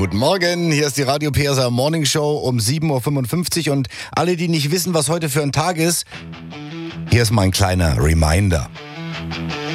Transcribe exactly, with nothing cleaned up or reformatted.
Guten Morgen, hier ist die Radio P S A Morning Show um sieben Uhr fünfundfünfzig und alle, die nicht wissen, was heute für ein Tag ist, hier ist mein kleiner Reminder.